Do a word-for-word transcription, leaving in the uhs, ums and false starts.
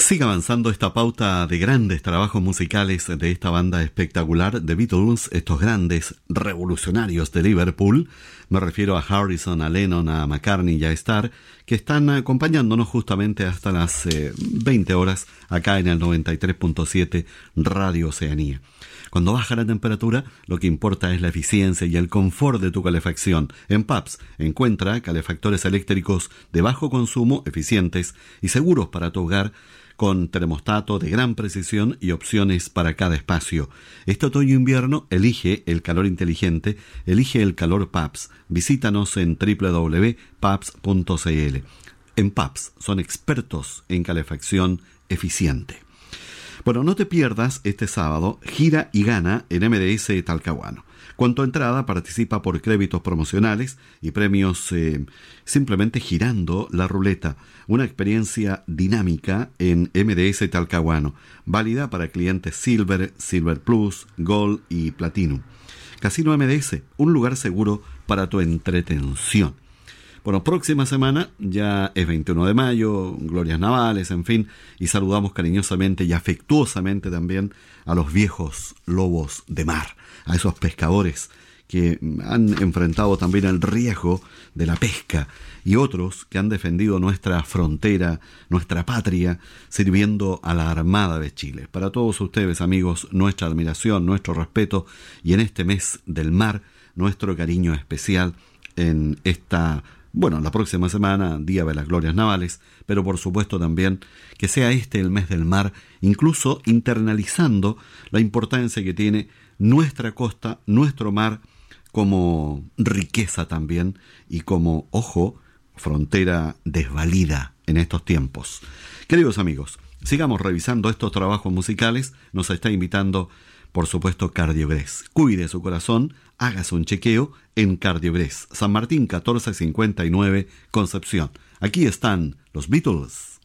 Sigue avanzando esta pauta de grandes trabajos musicales de esta banda espectacular, The Beatles, estos grandes revolucionarios de Liverpool. Me refiero a Harrison, a Lennon, a McCartney y a Starr, que están acompañándonos justamente hasta las eh, veinte horas acá en el noventa y tres punto siete Radio Oceanía. Cuando baja la temperatura, lo que importa es la eficiencia y el confort de tu calefacción. En P A P S encuentra calefactores eléctricos de bajo consumo, eficientes y seguros para tu hogar, con termostato de gran precisión y opciones para cada espacio. Este otoño-invierno elige el calor inteligente, elige el calor P A P S. Visítanos en doble u doble u doble u punto paps punto c l. En P A P S son expertos en calefacción eficiente. Bueno, no te pierdas este sábado Gira y Gana en M D S Talcahuano. Con tu entrada participa por créditos promocionales y premios eh, simplemente girando la ruleta. Una experiencia dinámica en M D S Talcahuano, válida para clientes Silver, Silver Plus, Gold y Platinum. Casino M D S, un lugar seguro para tu entretención. Bueno, próxima semana ya es veintiuno de mayo, glorias navales, en fin, y saludamos cariñosamente y afectuosamente también a los viejos lobos de mar, a esos pescadores que han enfrentado también el riesgo de la pesca y otros que han defendido nuestra frontera, nuestra patria, sirviendo a la Armada de Chile. Para todos ustedes, amigos, nuestra admiración, nuestro respeto y en este mes del mar, nuestro cariño especial en esta... Bueno, la próxima semana, Día de las Glorias Navales, pero por supuesto también que sea este el mes del mar, incluso internalizando la importancia que tiene nuestra costa, nuestro mar, como riqueza también y como, ojo, frontera desvalida en estos tiempos. Queridos amigos, sigamos revisando estos trabajos musicales. Nos está invitando, por supuesto, Cardiogres. Cuide su corazón, hágase un chequeo en Cardiogres, San Martín catorce cincuenta y nueve, Concepción. Aquí están los Beatles.